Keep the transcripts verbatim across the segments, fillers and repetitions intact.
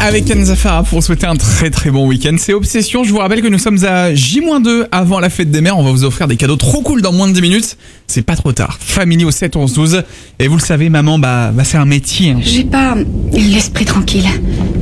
avec Kenza Farah pour souhaiter un très très bon week-end. C'est Obsession, je vous rappelle que nous sommes à J moins deux avant la fête des mères. On va vous offrir des cadeaux trop cool dans moins de dix minutes. C'est pas trop tard. Family au sept onze douze. Et vous le savez, maman, bah, bah c'est un métier. Hein. J'ai pas l'esprit tranquille. Pourquoi ?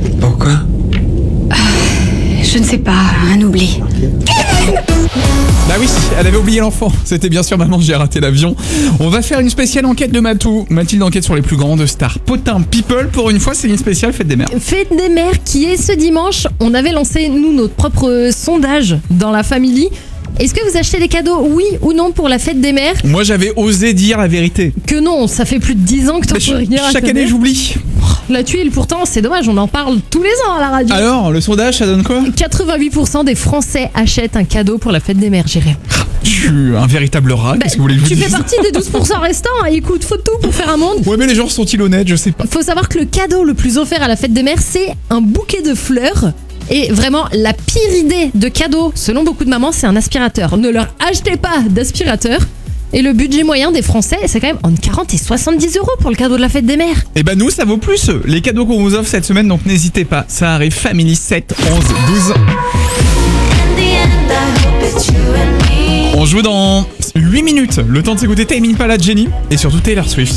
euh, Je ne sais pas, un oubli. Bah oui, elle avait oublié l'enfant. C'était bien sûr Maman, j'ai raté l'avion. On va faire une spéciale enquête de Matou. Mathilde enquête sur les plus grandes stars Potin People. Pour une fois, c'est une spéciale fête des mères. Fête des mères qui est ce dimanche. On avait lancé, nous, notre propre sondage dans la famille. Est-ce que vous achetez des cadeaux, oui ou non, pour la fête des mères ? Moi, j'avais osé dire la vérité. Que non, ça fait plus de dix ans que t'en Mais peux rien. chaque année, j'oublie. La tuile, pourtant, c'est dommage, on en parle tous les ans à la radio. Alors, le sondage, ça donne quoi ? quatre-vingt-huit pour cent des Français achètent un cadeau pour la fête des mères, Jérém. Je suis un véritable rat, Bah, qu'est-ce que vous voulez que je tu vous fais dise ? partie des douze pour cent restants, hein. Écoute, faut tout pour faire un monde. Ouais, mais les gens sont-ils honnêtes ? Je sais pas. Faut savoir que le cadeau le plus offert à la fête des mères, c'est un bouquet de fleurs. Et vraiment, la pire idée de cadeau, selon beaucoup de mamans, c'est un aspirateur. Ne leur achetez pas d'aspirateur. Et le budget moyen des Français, c'est quand même entre quarante et soixante-dix euros pour le cadeau de la fête des mères. Et bah nous, ça vaut plus. Les cadeaux qu'on vous offre cette semaine, donc n'hésitez pas. Ça arrive, Family sept onze douze. On joue dans huit minutes. Le temps de s'écouter Time Impala, Jenny et surtout Taylor Swift.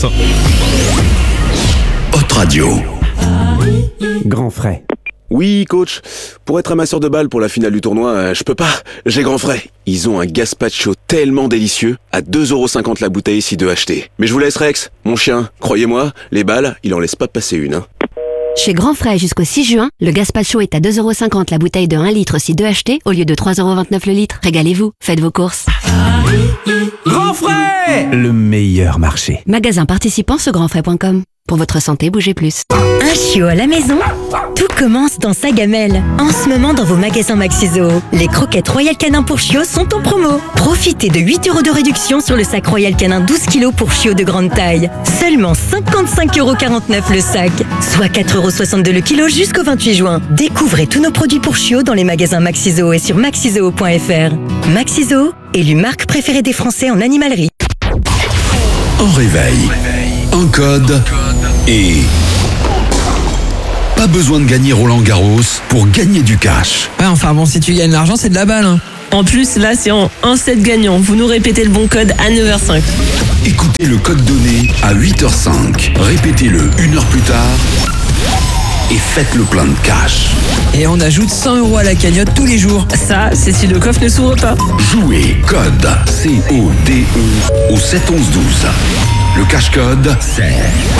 Hot Radio. Grand frais. Oui, coach. Pour être amasseur de balles pour la finale du tournoi, euh, je peux pas. J'ai grand frais. Ils ont un gazpacho tellement délicieux, à deux euros cinquante la bouteille si deux achetés. Mais je vous laisse Rex, mon chien. Croyez-moi, les balles, il en laisse pas passer une. Hein. Chez Grand Frais jusqu'au six juin, le gazpacho est à deux euros cinquante la bouteille de un litre si deux achetés, au lieu de trois euros vingt-neuf le litre. Régalez-vous, faites vos courses. Grand frais ! Le meilleur marché. Magasin participant sur grand frais point com. Pour votre santé, bougez plus. Un chiot à la maison ? Tout commence dans sa gamelle. En ce moment, dans vos magasins Maxiso, les croquettes Royal Canin pour chiots sont en promo. Profitez de huit euros de réduction sur le sac Royal Canin douze kilos pour chiots de grande taille. Seulement cinquante-cinq euros quarante-neuf le sac, soit quatre euros soixante-deux le kilo jusqu'au vingt-huit juin. Découvrez tous nos produits pour chiots dans les magasins Maxiso et sur maxizoo point fr. Maxiso, élue marque préférée des Français en animalerie. En réveil, un code et... pas besoin de gagner Roland Garros pour gagner du cash. Ouais, enfin bon, si tu gagnes l'argent, c'est de la balle. Hein. En plus, là, c'est en un sept gagnant. Vous nous répétez le bon code à neuf heures cinq. Écoutez le code donné à huit heures cinq. Répétez-le une heure plus tard et faites le plein de cash. Et on ajoute cent euros à la cagnotte tous les jours. Ça, c'est si le coffre ne s'ouvre pas. Jouez code C O D E au sept onze douze. Le cash code, c'est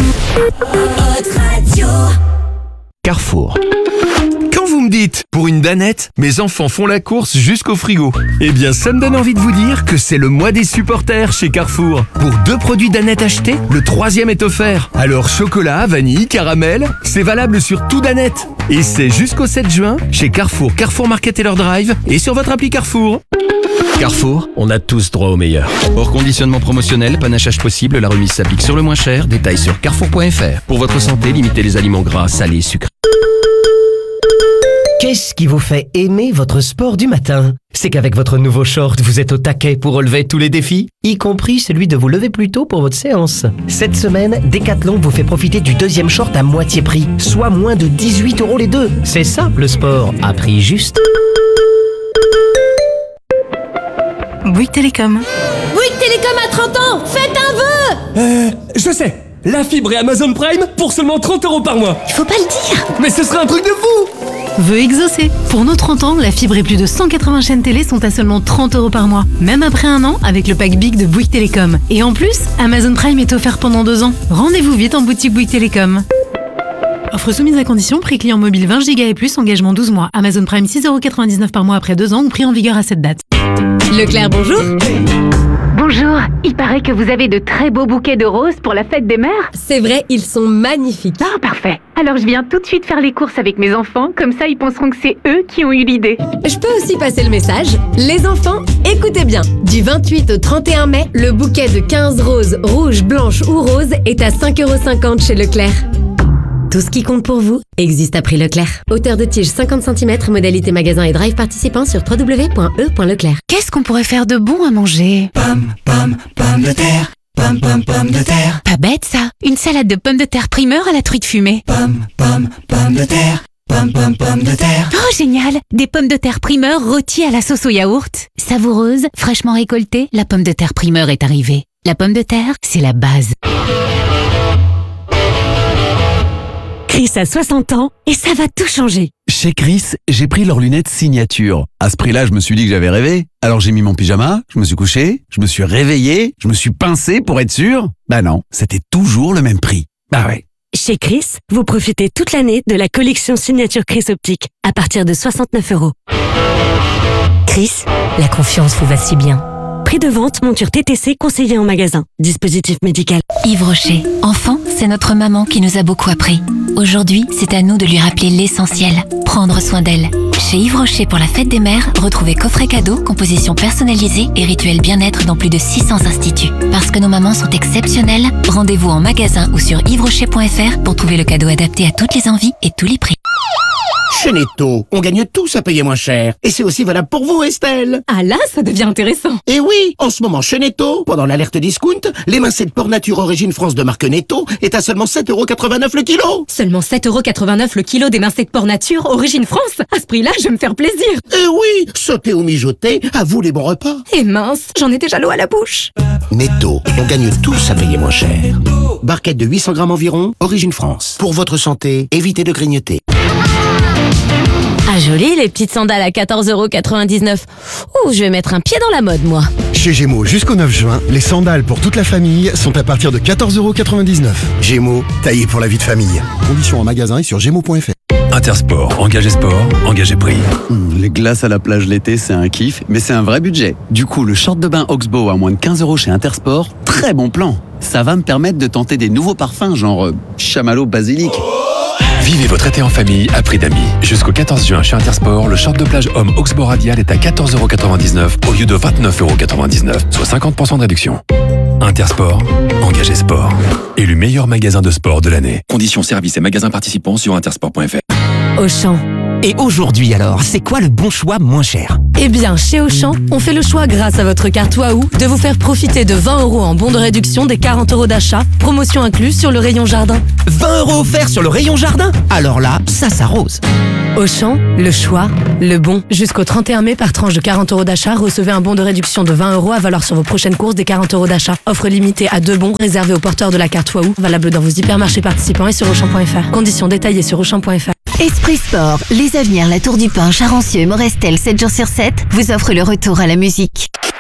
Carrefour. Quand vous me dites « pour une danette, mes enfants font la course jusqu'au frigo », eh bien ça me donne envie de vous dire que c'est le mois des supporters chez Carrefour. Pour deux produits danette achetés, le troisième est offert. Alors chocolat, vanille, caramel, c'est valable sur tout danette. Et c'est jusqu'au sept juin chez Carrefour, Carrefour Market Taylor Drive et sur votre appli Carrefour. Carrefour, on a tous droit au meilleur. Hors conditionnement promotionnel, panachage possible, la remise s'applique sur le moins cher. Détails sur carrefour point fr. Pour votre santé, limitez les aliments gras, salés, sucrés. Qu'est-ce qui vous fait aimer votre sport du matin ? C'est qu'avec votre nouveau short, vous êtes au taquet pour relever tous les défis, y compris celui de vous lever plus tôt pour votre séance. Cette semaine, Decathlon vous fait profiter du deuxième short à moitié prix, soit moins de dix-huit euros les deux. C'est ça, le sport, à prix juste. Bouygues Télécom. Bouygues Télécom a trente ans. Faites un vœu. Euh, je sais. La fibre et Amazon Prime pour seulement trente euros par mois. Il faut pas le dire. Mais ce serait un truc de fou. Vœu exaucé. Pour nos trente ans, la fibre et plus de cent quatre-vingts chaînes télé sont à seulement trente euros par mois. Même après un an, avec le pack Big de Bouygues Télécom. Et en plus, Amazon Prime est offert pendant deux ans. Rendez-vous vite en boutique Bouygues Télécom. Offre soumise à condition, prix client mobile vingt giga et plus, engagement douze mois. Amazon Prime six euros quatre-vingt-dix-neuf par mois après deux ans ou prix en vigueur à cette date. Leclerc, bonjour. Bonjour, il paraît que vous avez de très beaux bouquets de roses pour la fête des mères. C'est vrai, ils sont magnifiques. Ah, parfait. Alors je viens tout de suite faire les courses avec mes enfants, comme ça ils penseront que c'est eux qui ont eu l'idée. Je peux aussi passer le message. Les enfants, écoutez bien. Du vingt-huit au trente et un mai, le bouquet de quinze roses, rouges, blanches ou roses est à cinq euros cinquante chez Leclerc. Tout ce qui compte pour vous existe à prix Leclerc. Hauteur de tige cinquante centimètres, modalité magasin et drive participant sur w w w point e point leclerc. Qu'est-ce qu'on pourrait faire de bon à manger ? Pomme, pomme, pomme de terre. Pomme, pomme, pomme de terre. Pas bête ça. Une salade de pommes de terre primeur à la truite fumée. Pomme, pomme, pomme de terre. Pomme, pomme, pomme de terre. Oh, génial! Des pommes de terre primeur rôties à la sauce au yaourt. Savoureuse, fraîchement récoltée, la pomme de terre primeur est arrivée. La pomme de terre, c'est la base. Chris a soixante ans et ça va tout changer. Chez Chris, j'ai pris leurs lunettes signature. À ce prix-là, je me suis dit que j'avais rêvé. Alors j'ai mis mon pyjama, je me suis couché, je me suis réveillé, je me suis pincé pour être sûr. Bah non, c'était toujours le même prix. Bah ouais. Chez Chris, vous profitez toute l'année de la collection signature Chris Optique à partir de soixante-neuf euros. Chris, la confiance vous va si bien. Prix de vente, monture T T C conseillée en magasin. Dispositif médical. Yves Rocher. Enfant, c'est notre maman qui nous a beaucoup appris. Aujourd'hui, c'est à nous de lui rappeler l'essentiel. Prendre soin d'elle. Chez Yves Rocher pour la fête des mères, retrouvez coffret cadeau, composition personnalisée et rituel bien-être dans plus de six cents instituts. Parce que nos mamans sont exceptionnelles, rendez-vous en magasin ou sur yves rocher point f r pour trouver le cadeau adapté à toutes les envies et tous les prix. Chez Netto, on gagne tous à payer moins cher. Et c'est aussi valable pour vous, Estelle. Ah là, ça devient intéressant. Et oui, en ce moment, chez Netto, pendant l'alerte discount, l'émincé de porc nature origine France de marque Netto est à seulement sept euros quatre-vingt-neuf le kilo. Seulement sept euros quatre-vingt-neuf le kilo d'émincé de porc nature origine France. À ce prix-là, je vais me faire plaisir. Et oui, sauter ou mijoter, à vous les bons repas. Et mince, j'en ai déjà l'eau à la bouche. Netto, on gagne tous à payer moins cher. Barquette de huit cents grammes environ, origine France. Pour votre santé, évitez de grignoter. Ah joli, les petites sandales à quatorze euros quatre-vingt-dix-neuf. Ouh, je vais mettre un pied dans la mode, moi. Chez Gémeaux, jusqu'au neuf juin, les sandales pour toute la famille sont à partir de quatorze euros quatre-vingt-dix-neuf. Gémeaux, taillé pour la vie de famille. Conditions en magasin et sur gémeaux point f r. Intersport, engagé sport, engagé prix. Mmh, les glaces à la plage l'été, c'est un kiff, mais c'est un vrai budget. Du coup, le short de bain Oxbow à moins de quinze euros chez Intersport, très bon plan. Ça va me permettre de tenter des nouveaux parfums, genre euh, chamallow basilic. Vivez votre été en famille à prix d'amis. Jusqu'au quatorze juin chez Intersport, le short de plage homme Oxbow Radial est à quatorze euros quatre-vingt-dix-neuf au lieu de vingt-neuf euros quatre-vingt-dix-neuf, soit cinquante pour cent de réduction. Intersport, engagé sport. Élu meilleur magasin de sport de l'année. Conditions services et magasins participants sur intersport point f r. Auchan. Et aujourd'hui alors, c'est quoi le bon choix moins cher? Eh bien, chez Auchan, on fait le choix grâce à votre carte Waouh de vous faire profiter de vingt euros en bon de réduction des quarante euros d'achat, promotion incluse sur le rayon jardin. vingt euros offerts sur le rayon jardin? Alors là, ça s'arrose. Auchan, le choix, le bon. Jusqu'au trente et un mai, par tranche de quarante euros d'achat, recevez un bon de réduction de vingt euros à valoir sur vos prochaines courses des quarante euros d'achat. Offre limitée à deux bons réservés aux porteurs de la carte Waouh, valable dans vos hypermarchés participants et sur auchan point f r. Conditions détaillées sur auchan point f r. Esprit Sport, les Avenirs, la Tour du Pin, Charancieux, Morestel, sept jours sur sept vous offre le retour à la musique.